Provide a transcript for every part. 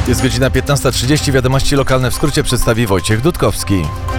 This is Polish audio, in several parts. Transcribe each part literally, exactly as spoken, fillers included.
Jest godzina piętnasta trzydzieści. Wiadomości lokalne w skrócie przedstawi Wojciech Dudkowski.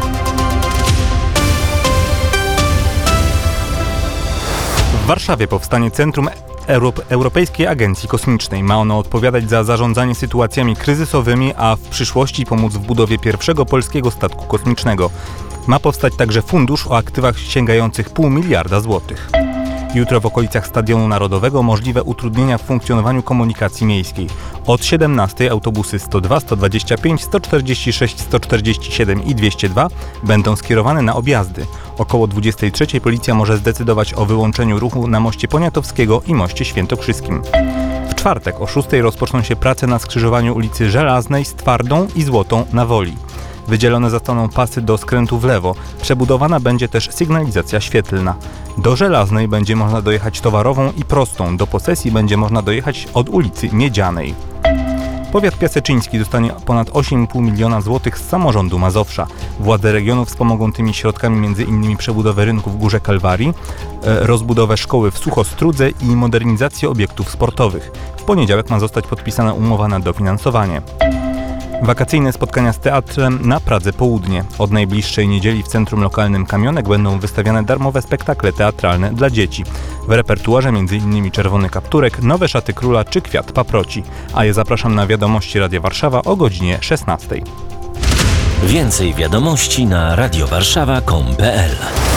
W Warszawie powstanie Centrum Europ- Europejskiej Agencji Kosmicznej. Ma ono odpowiadać za zarządzanie sytuacjami kryzysowymi, a w przyszłości pomóc w budowie pierwszego polskiego statku kosmicznego. Ma powstać także fundusz o aktywach sięgających pół miliarda złotych. Jutro w okolicach Stadionu Narodowego możliwe utrudnienia w funkcjonowaniu komunikacji miejskiej. Od siedemnastej autobusy sto dwa, sto dwadzieścia pięć, sto czterdzieści sześć, sto czterdzieści siedem i dwieście dwa będą skierowane na objazdy. Około dwudziestej trzeciej policja może zdecydować o wyłączeniu ruchu na moście Poniatowskiego i moście Świętokrzyskim. W czwartek o szóstej rozpoczną się prace na skrzyżowaniu ulicy Żelaznej z Twardą i Złotą na Woli. Wydzielone zostaną pasy do skrętu w lewo. Przebudowana będzie też sygnalizacja świetlna. Do Żelaznej będzie można dojechać towarową i prostą. Do posesji będzie można dojechać od ulicy Miedzianej. Powiat piaseczyński dostanie ponad osiem i pół miliona złotych z samorządu Mazowsza. Władze regionu wspomogą tymi środkami m.in. przebudowę rynku w Górze Kalwarii, rozbudowę szkoły w Suchostrudze i modernizację obiektów sportowych. W poniedziałek ma zostać podpisana umowa na dofinansowanie. Wakacyjne spotkania z teatrem na Pradze Południe. Od najbliższej niedzieli w centrum lokalnym Kamionek będą wystawiane darmowe spektakle teatralne dla dzieci. W repertuarze m.in. Czerwony Kapturek, Nowe Szaty Króla czy Kwiat Paproci. A ja zapraszam na wiadomości Radia Warszawa o godzinie szesnastej. Więcej wiadomości na radiowarszawa kropka com kropka pe el.